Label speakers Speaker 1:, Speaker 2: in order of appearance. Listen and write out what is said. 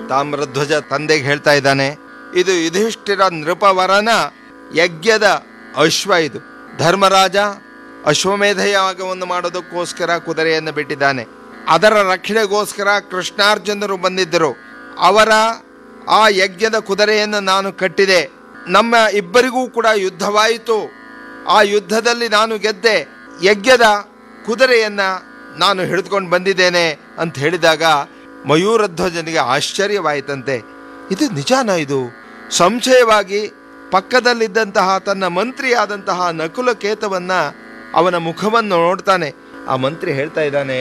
Speaker 1: ತಾಮ್ರಧ್ವಜ ತಂದೆಗೆ ಹೇಳ್ತಾ ಇದ್ದಾನೆ, ಇದು ಯುಧಿಷ್ಠಿರ ನೃಪವರನ ಯಜ್ಞದ ಅಶ್ವ. ಇದು ಧರ್ಮರಾಜ ಅಶ್ವಮೇಧ ಯಾಗವನ್ನು ಮಾಡೋದಕ್ಕೋಸ್ಕರ ಕುದುರೆಯನ್ನು ಬಿಟ್ಟಿದ್ದಾನೆ. ಅದರ ರಕ್ಷಣೆಗೋಸ್ಕರ ಕೃಷ್ಣಾರ್ಜುನರು ಬಂದಿದ್ದರು. ಅವರ ಆ ಯಜ್ಞದ ಕುದುರೆಯನ್ನು ನಾನು ಕಟ್ಟಿದೆ. ನಮ್ಮ ಇಬ್ಬರಿಗೂ ಕೂಡ ಯುದ್ಧವಾಯಿತು. ಆ ಯುದ್ಧದಲ್ಲಿ ನಾನು ಗೆದ್ದೆ. ಯಜ್ಞದ ಕುದುರೆಯನ್ನು ನಾನು ಹಿಡಿದುಕೊಂಡು ಬಂದಿದ್ದೇನೆ ಅಂತ ಹೇಳಿದಾಗ ಮಯೂರಧ್ವಜನಿಗೆ ಆಶ್ಚರ್ಯವಾಯಿತಂತೆ. ಇದು ನಿಜಾನ? ಇದು ಸಂಶಯವಾಗಿ ಪಕ್ಕದಲ್ಲಿದ್ದಂತಹ ತನ್ನ ಮಂತ್ರಿಯಾದಂತಹ ನಕುಲ ಕೇತವನ್ನ ಅವನ ಮುಖವನ್ನು ನೋಡ್ತಾನೆ. ಆ ಮಂತ್ರಿ ಹೇಳ್ತಾ ಇದ್ದಾನೆ,